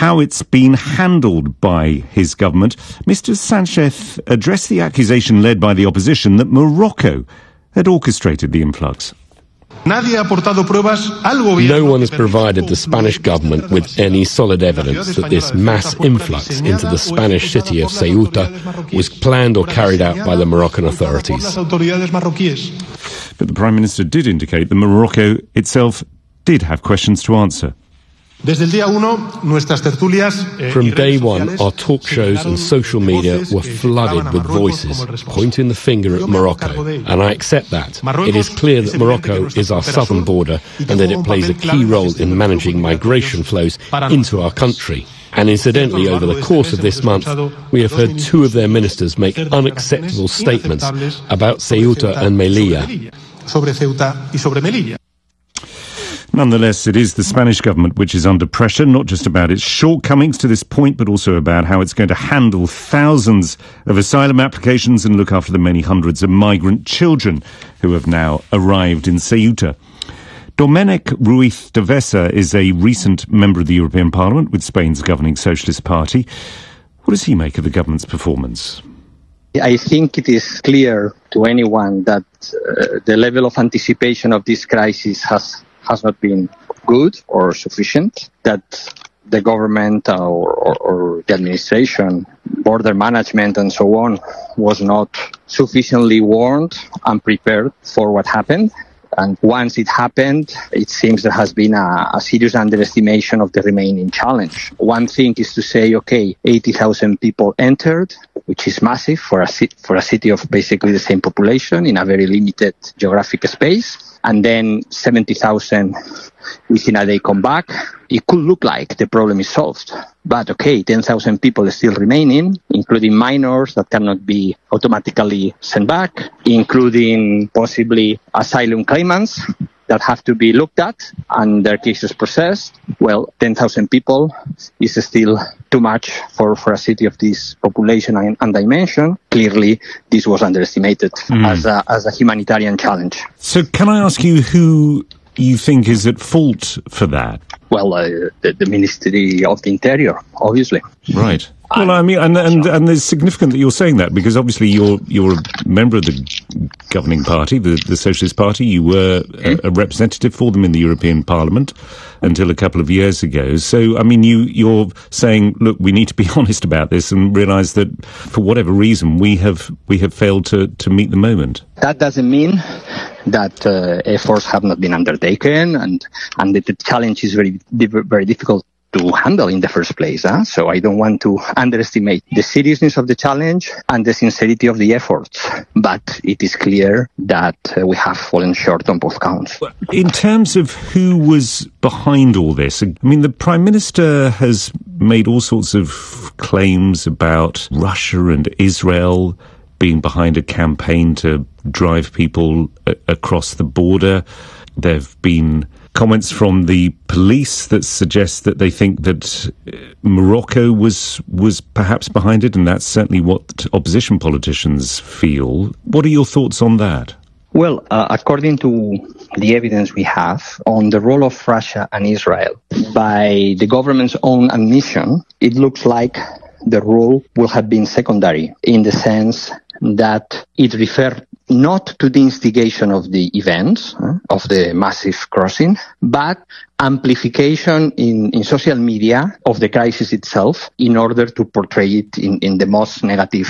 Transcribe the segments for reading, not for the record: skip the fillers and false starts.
how it's been handled by his government. Mr. Sanchez addressed the accusation led by the opposition that Morocco had orchestrated the influx. No one has provided the Spanish government with any solid evidence that this mass influx into the Spanish city of Ceuta was planned or carried out by the Moroccan authorities. But the Prime Minister did indicate that Morocco itself did have questions to answer. From day one, our talk shows and social media were flooded with voices pointing the finger at Morocco, and I accept that. It is clear that Morocco is our southern border and that it plays a key role in managing migration flows into our country. And incidentally, over the course of this month, we have heard two of their ministers make unacceptable statements about Ceuta and Melilla. Nonetheless, it is the Spanish government which is under pressure, not just about its shortcomings to this point, but also about how it's going to handle thousands of asylum applications and look after the many hundreds of migrant children who have now arrived in Ceuta. Domènec Ruiz de Vesa is a recent member of the European Parliament with Spain's governing Socialist Party. What does he make of the government's performance? I think it is clear to anyone that the level of anticipation of this crisis has not been good or sufficient, that the government or the administration, border management and so on, was not sufficiently warned and prepared for what happened. And once it happened, it seems there has been a serious underestimation of the remaining challenge. One thing is to say, okay, 80,000 people entered, which is massive for a city of basically the same population in a very limited geographic space. And then 70,000 within a day come back. It could look like the problem is solved. But okay, 10,000 people are still remaining, including minors that cannot be automatically sent back, including possibly asylum claimants that have to be looked at and their cases processed. Well, 10,000 people is still too much for a city of this population and dimension. Clearly, this was underestimated as a humanitarian challenge. So can I ask you who you think is at fault for that? Well, the Ministry of the Interior, obviously. Right. Well, I mean, and it's significant that you're saying that, because obviously you're a member of the governing party, the Socialist Party. You were a representative for them in the European Parliament until a couple of years ago. So, I mean, you're saying, look, we need to be honest about this and realise that for whatever reason we have failed to meet the moment. That doesn't mean that efforts have not been undertaken and that the challenge is very, very difficult to handle in the first place. So I don't want to underestimate the seriousness of the challenge and the sincerity of the efforts. But it is clear that we have fallen short on both counts. In terms of who was behind all this, I mean, the Prime Minister has made all sorts of claims about Russia and Israel being behind a campaign to drive people across the border. There have been comments from the police that suggest that they think that Morocco was perhaps behind it, and that's certainly what opposition politicians feel. What are your thoughts on that? Well, according to the evidence we have on the role of Russia and Israel, by the government's own admission, it looks like the role will have been secondary in the sense that it referred not to the instigation of the events, of the massive crossing, but amplification in social media of the crisis itself in order to portray it in the most negative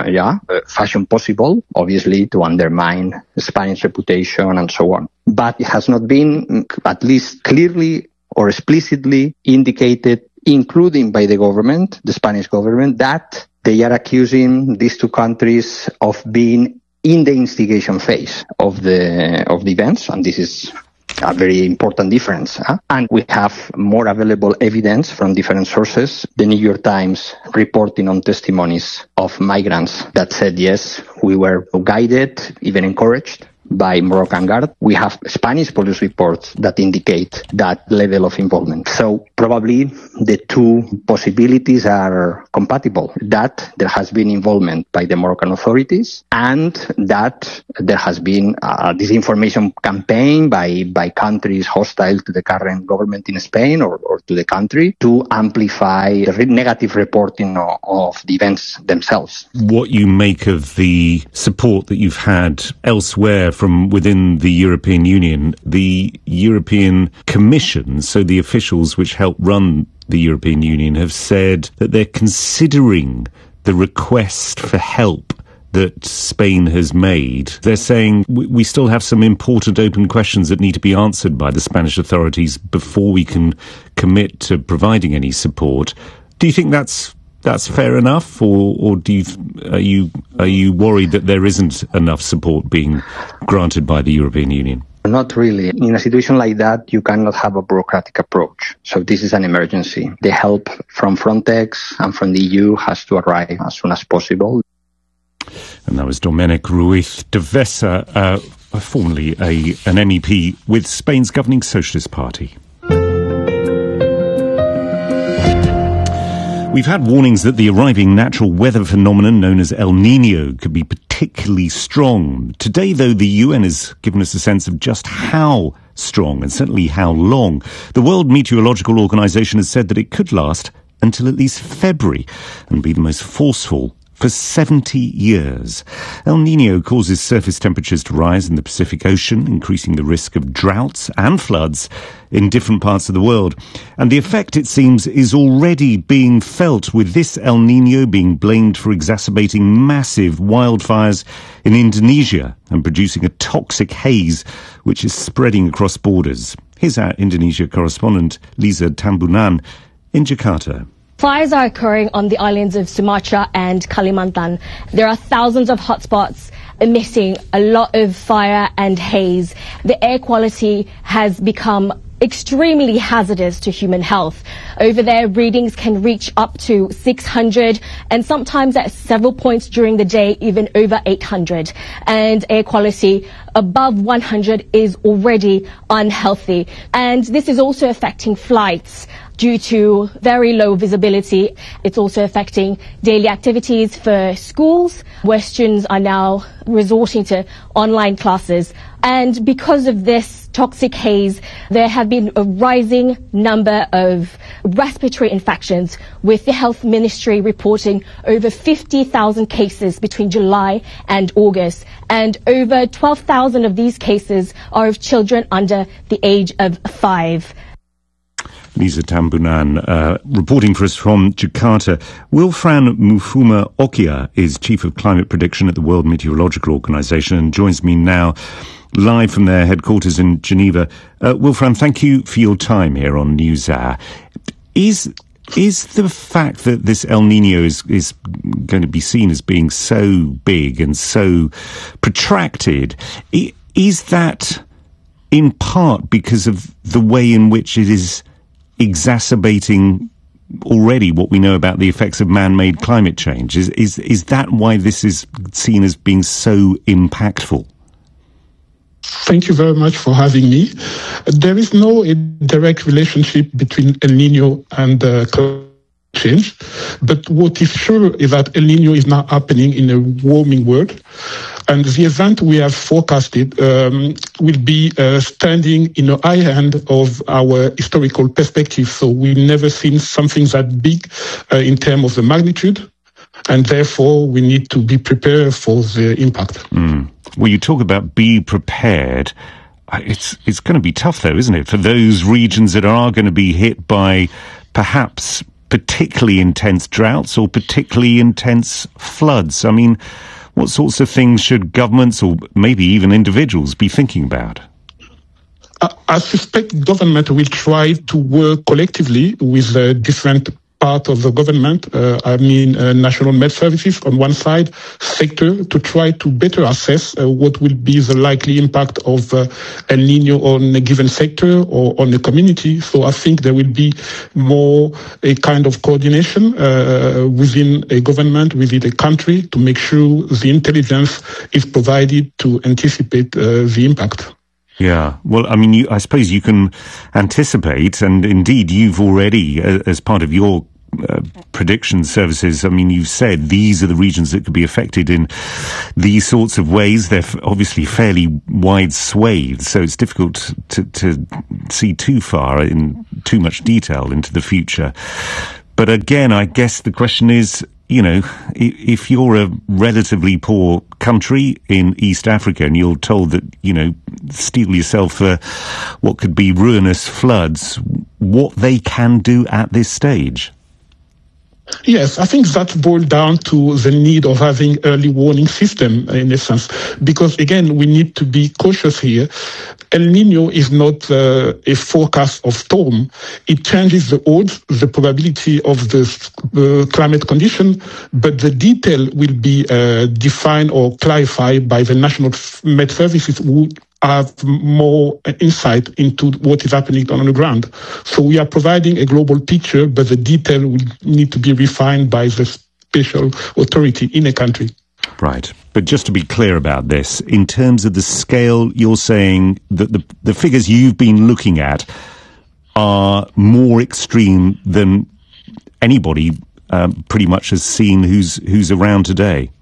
fashion possible, obviously to undermine Spanish reputation and so on. But it has not been, at least clearly or explicitly indicated, including by the government, the Spanish government, that they are accusing these two countries of being in the instigation phase of the events, and this is a very important difference. And we have more available evidence from different sources. The New York Times reporting on testimonies of migrants that said, yes, we were guided, even encouraged by Moroccan Guard. We have Spanish police reports that indicate that level of involvement. So probably the two possibilities are compatible, that there has been involvement by the Moroccan authorities and that there has been a disinformation campaign by countries hostile to the current government in Spain or to the country to amplify the negative reporting of the events themselves. What you make of the support that you've had elsewhere from within the European Union, the European Commission, so the officials which help run the European Union, have said that they're considering the request for help that Spain has made. They're saying we still have some important open questions that need to be answered by the Spanish authorities before we can commit to providing any support. Do you think that's fair enough, or are you worried that there isn't enough support being granted by the European Union? Not really. In a situation like that, you cannot have a bureaucratic approach. So this is an emergency. The help from Frontex and from the EU has to arrive as soon as possible. And that was Domènec Ruiz de Vesa, formerly an MEP with Spain's governing Socialist Party. We've had warnings that the arriving natural weather phenomenon known as El Niño could be particularly strong. Today, though, the UN has given us a sense of just how strong and certainly how long. The World Meteorological Organization has said that it could last until at least February and be the most forceful for 70 years. El Niño causes surface temperatures to rise in the Pacific Ocean, increasing the risk of droughts and floods in different parts of the world. And the effect, it seems, is already being felt, with this El Niño being blamed for exacerbating massive wildfires in Indonesia and producing a toxic haze which is spreading across borders. Here's our Indonesia correspondent, Lisa Tambunan, in Jakarta. Fires are occurring on the islands of Sumatra and Kalimantan. There are thousands of hotspots emitting a lot of fire and haze. The air quality has become extremely hazardous to human health. Over there, readings can reach up to 600 and sometimes at several points during the day, even over 800. And air quality above 100 is already unhealthy. And this is also affecting flights due to very low visibility. It's also affecting daily activities for schools, where students are now resorting to online classes. And because of this toxic haze, there have been a rising number of respiratory infections, with the health ministry reporting over 50,000 cases between July and August. And over 12,000 of these cases are of children under the age of 5. Lisa Tambunan, reporting for us from Jakarta. Wilfran Mufuma Okia is Chief of Climate Prediction at the World Meteorological Organization and joins me now live from their headquarters in Geneva. Wilfran, thank you for your time here on NewsHour. Is the fact that this El Niño is going to be seen as being so big and so protracted, is that in part because of the way in which it is exacerbating already what we know about the effects of man-made climate change? Is that why this is seen as being so impactful? Thank you very much for having me. There is no direct relationship between El Niño and climate change, but what is sure is that El Niño is now happening in a warming world, and the event we have forecasted will be standing in the high end of our historical perspective. So we've never seen something that big in terms of the magnitude, and therefore we need to be prepared for the impact. Well, you talk about be prepared. It's going to be tough, though, isn't it, for those regions that are going to be hit by perhaps particularly intense droughts or particularly intense floods? I mean, what sorts of things should governments or maybe even individuals be thinking about? I suspect government will try to work collectively with different part of the government, National Med Services on one side, sector, to try to better assess what will be the likely impact of El Nino on a given sector or on the community. So I think there will be more a kind of coordination within a government, within a country, to make sure the intelligence is provided to anticipate the impact. Yeah, well, I mean, I suppose you can anticipate, and indeed you've already, as part of your prediction services, I mean, you've said these are the regions that could be affected in these sorts of ways. They're obviously fairly wide swathes, so it's difficult to see too far in too much detail into the future. But again, I guess the question is, you know, if you're a relatively poor country in East Africa and you're told that, you know, steel yourself for what could be ruinous floods, what they can do at this stage? Yes, I think that boils down to the need of having early warning system in a sense, because again, we need to be cautious here. El Nino is not a forecast of storm. It changes the odds, the probability of the climate condition, but the detail will be defined or clarified by the National Met Services, who have more insight into what is happening on the ground. So we are providing a global picture, but the detail will need to be refined by the special authority in a country. Right. But just to be clear about this, in terms of the scale, you're saying that the figures you've been looking at are more extreme than anybody pretty much has seen who's around today?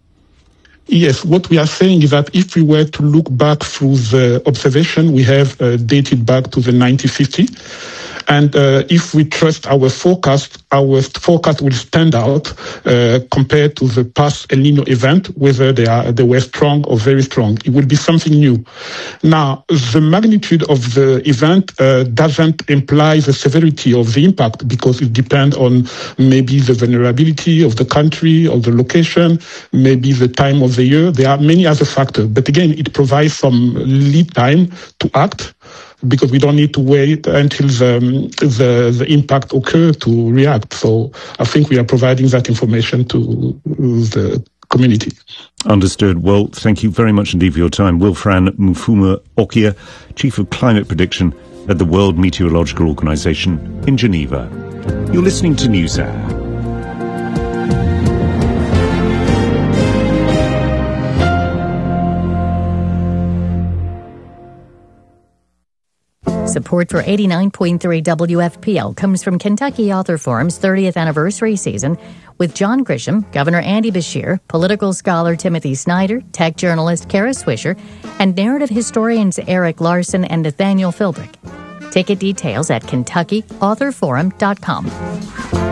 Yes, what we are saying is that if we were to look back through the observation we have dated back to the 1950s, and if we trust our forecast will stand out compared to the past El Nino event, whether they were strong or very strong. It will be something new. Now, the magnitude of the event doesn't imply the severity of the impact, because it depends on maybe the vulnerability of the country or the location, maybe the time of the year. There are many other factors. But again, it provides some lead time to act, because we don't need to wait until the impact occurs to react. So I think we are providing that information to the community. Understood. Well, thank you very much indeed for your time. Wilfran Mufuma-Okia, Chief of Climate Prediction at the World Meteorological Organization in Geneva. You're listening to NewsHour. Support for 89.3 WFPL comes from Kentucky Author Forum's 30th anniversary season with John Grisham, Governor Andy Beshear, political scholar Timothy Snyder, tech journalist Kara Swisher, and narrative historians Eric Larson and Nathaniel Philbrick. Ticket details at KentuckyAuthorForum.com.